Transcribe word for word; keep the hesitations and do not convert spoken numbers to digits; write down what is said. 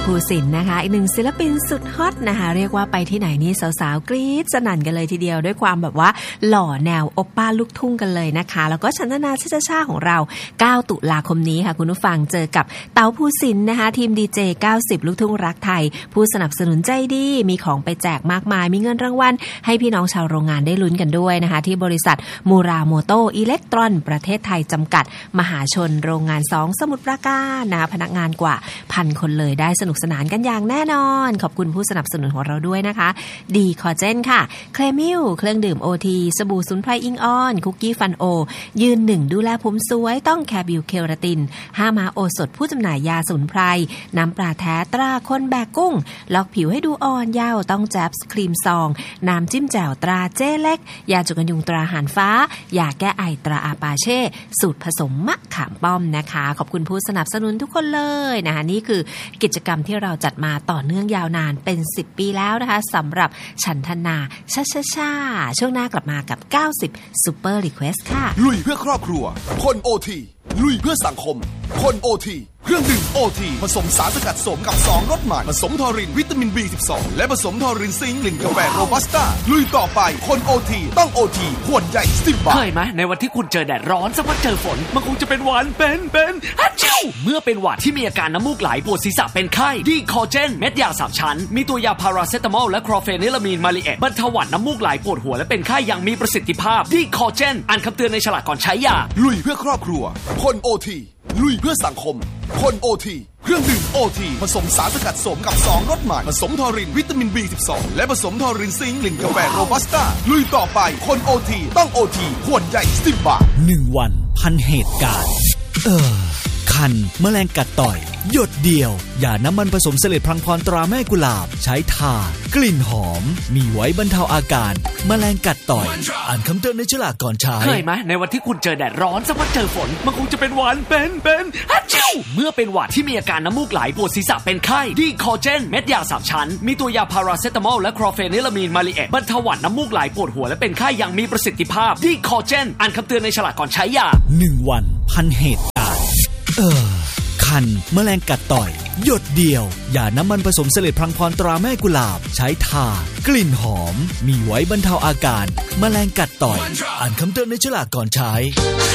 ภูสินทร์นะคะอีกหนึ่งศิลปินสุดฮอตนะคะเรียกว่าไปที่ไหนนี่สาวๆกรี๊ดสนั่นกันเลยทีเดียวด้วยความแบบว่าหล่อแนวโอปป้าลูกทุ่งกันเลยนะคะแล้วก็ชันธนาชาชาของเราเก้าตุลาคมนี้ค่ะคุณผู้ฟังเจอกับเต๋าภูสินทร์นะคะทีมดีเจเก้าสิบลูกทุ่งรักไทยผู้สนับสนุนใจดีมีของไปแจกมากมายมีเงินรางวัลให้พี่น้องชาวโรงงานได้ลุ้นกันด้วยนะคะที่บริษัทมูราโมโตอิเล็กตรอนประเทศไทยจำกัดมหาชนโรงงานสองสมุทรปราการนะพนักงานกว่าพันคนเลยได้สนุกสนานกันอย่างแน่นอนขอบคุณผู้สนับสนุนของเราด้วยนะคะดีคอเจนค่ะเคลมิลเครื่องดื่มโอทีสบู่สมุนไพรอิงออนคุกกี้ฟันโอยืนหนึ่งดูแลผมสวยต้องแคบิวเคราตินห้ามาโอสถผู้จำหน่ายยาสมุนไพรน้ำปลาแท้ตราคนแบกกุ้งล็อกผิวให้ดูอ่อนเยาว์ต้องแจ๊บครีมซองน้ำจิ้มแจ่วตราเจ๊เล็กยาจุกันยุงตราหานฟ้ายาแก้ไอตราอาปาเช่สูตรผสมมะขามป้อมนะคะขอบคุณผู้สนับสนุนทุกคนเลยนะคะนี่คือกิจกรรมที่เราจัดมาต่อเนื่องยาวนานเป็นสิบปีแล้วนะคะสำหรับฉันทนาชาชาชาช่วงหน้ากลับมากับเก้าสิบ Super Request ค่ะลุยเพื่อครอบครัวคนโอทีลุยเพื่อสังคมคนโอทีเครื่องดื่มโอทีผสมสารสกัดสมกับสองรสใหม่ผสมทอรินวิตามิน บี สิบสอง และผสมทอรินซิงค์กลิ่นกาแฟโรบัสต้าลุยต่อไปคนโอทีต้องโอทีขวดใหญ่สิบบาทเคยไหมในวันที่คุณเจอแดดร้อนสักวันเจอฝนมันคงจะเป็นหวัดเป็นเป็นฮัจจิวเมื่อเป็นหวัดที่มีอาการน้ำมูกไหลปวดศีรษะเป็นไข้ดีคอเจนเม็ดยาสามชั้นมีตัวยาพาราเซตามอลและคลอเฟนิลามีนมาลิเอตบรรเทาหวัดน้ำมูกไหลปวดหัวและเป็นไข้อย่างมีประสิทธิภาพดีคอเจนอ่านคำเตือนในฉลากก่อนใช้ยาลุยเพื่อครอบครัวคนโอทีลุยเพื่อสังคมคนโอทีเครื่องดื่มโอทีผสมสารสกัดสมกับสองรสใหม่ผสมทอรินวิตามิน บี สิบสอง และผสมทอรินซิงค์กลิ่นกาแฟโรบัสต้าลุยต่อไปคนโอทีต้องโอทีขวดใหญ่สิบบาทหนึ่งวันพันเหตุการณ์เออคันแมลงกัดต่อยหยดเดียวอย่าน้ำมันผสมเสลดพลังพรตราแม่กุหลาบใช้ทากลิ่นหอมมีไว้บรรเทาอาการแมลงกัดต่อยอ่านคำเตือนในฉลากก่อนใช้เคยไหมในวันที่คุณเจอแดดร้อนสักวันเจอฝนมันคงจะเป็นหวัดเป็นเป็นฮัจจิวเมื่อเป็นหวัดที่มีอาการน้ำมูกไหลปวดศีรษะเป็นไข้ดีคอเจนเม็ดยาสามชั้นมีตัวยาพาราเซตามอลและคลอเฟนิลามีนมาลิเอตบรรเทาหวัดน้ำมูกไหลปวดหัวและเป็นไข้อย่างมีประสิทธิภาพดีคอเจนอ่านคำเตือนในฉลากก่อนใช้ยาหนึ่งวันพันเหตุการณ์เออคันแมลงกัดต่อยหยดเดียวอย่าน้ำมันผสมเสลดพลังพรตราแม่กุหลาบใช้ทากลิ่นหอมมีไว้บรรเทาอาการแมลงกัดต่อยอ่านคำเตือนในฉลากก่อนใช้